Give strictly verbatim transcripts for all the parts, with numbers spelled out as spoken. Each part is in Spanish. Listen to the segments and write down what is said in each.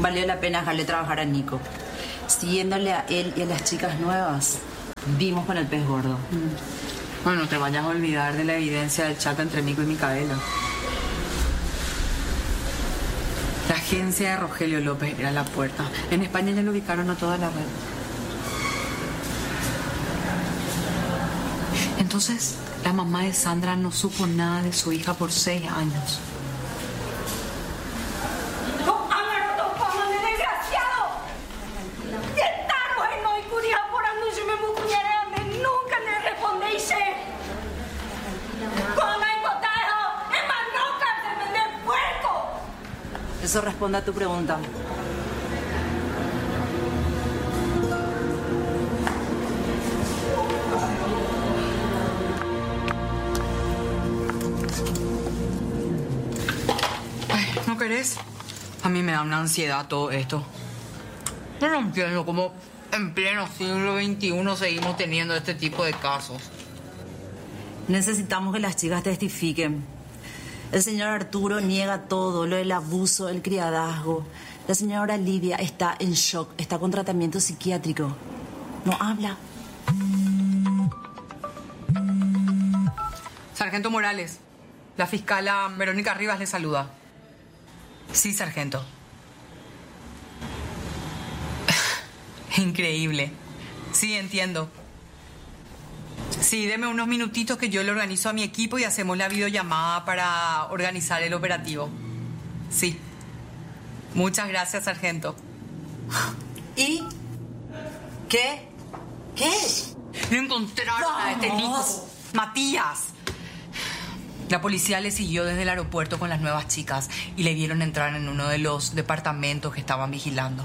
Valió la pena dejarle trabajar a Nico. Siguiéndole a él y a las chicas nuevas, vimos con el pez gordo. Mm. Bueno, no te vayas a olvidar de la evidencia del chat entre Nico y Micaela. La agencia de Rogelio López era la puerta. En España ya lo ubicaron a toda la red. Entonces, la mamá de Sandra no supo nada de su hija por seis años. Eso responde a tu pregunta. Ay, ¿no querés? A mí me da una ansiedad todo esto. Yo no entiendo cómo en pleno siglo veintiuno seguimos teniendo este tipo de casos. Necesitamos que las chicas testifiquen. El señor Arturo niega todo, lo del abuso, el criadazgo. La señora Lidia está en shock, está con tratamiento psiquiátrico. No habla. Sargento Morales, la fiscala Verónica Rivas le saluda. Sí, sargento. Increíble. Sí, entiendo. Sí, deme unos minutitos que yo le organizo a mi equipo y hacemos la videollamada para organizar el operativo. Sí. Muchas gracias, sargento. ¿Y? ¿Qué? ¿Qué? No encontraron ¡Vamos! a este Nico. Matías. La policía le siguió desde el aeropuerto con las nuevas chicas y le vieron entrar en uno de los departamentos que estaban vigilando.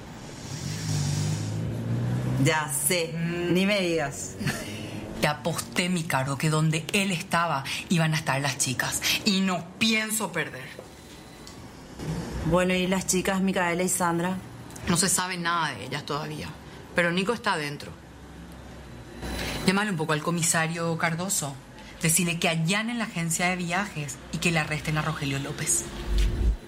Ya sé, mm. Ni me digas. Te aposté, mi caro, que donde él estaba iban a estar las chicas. Y no pienso perder. Bueno, ¿y las chicas, Micaela y Sandra? No se sabe nada de ellas todavía. Pero Nico está adentro. Llámale un poco al comisario Cardoso. Decirle que allanen la agencia de viajes y que le arresten a Rogelio López.